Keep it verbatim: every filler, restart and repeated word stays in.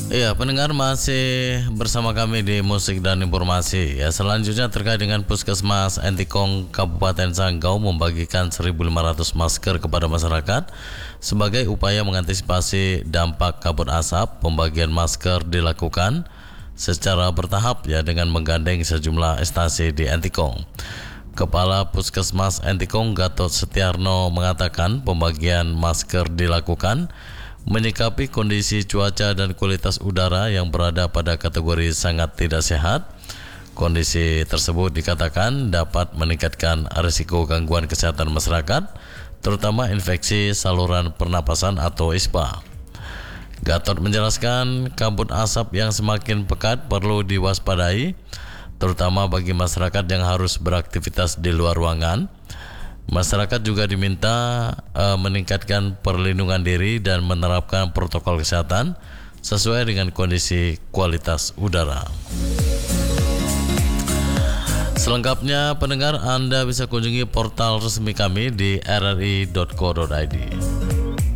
Iya, pendengar masih bersama kami di Musik dan Informasi. Ya, selanjutnya terkait dengan Puskesmas Entikong Kabupaten Sanggau membagikan seribu lima ratus masker kepada masyarakat sebagai upaya mengantisipasi dampak kabut asap. Pembagian masker dilakukan secara bertahap ya dengan menggandeng sejumlah instansi di Entikong. Kepala Puskesmas Entikong Gatot Setiarno mengatakan pembagian masker dilakukan menyikapi kondisi cuaca dan kualitas udara yang berada pada kategori sangat tidak sehat. Kondisi tersebut dikatakan dapat meningkatkan risiko gangguan kesehatan masyarakat, terutama infeksi saluran pernapasan atau I S P A. Gatot menjelaskan kabut asap yang semakin pekat perlu diwaspadai, terutama bagi masyarakat yang harus beraktivitas di luar ruangan. Masyarakat juga diminta uh, meningkatkan perlindungan diri dan menerapkan protokol kesehatan sesuai dengan kondisi kualitas udara. Selengkapnya pendengar, Anda bisa kunjungi portal resmi kami di r r i dot co dot i d.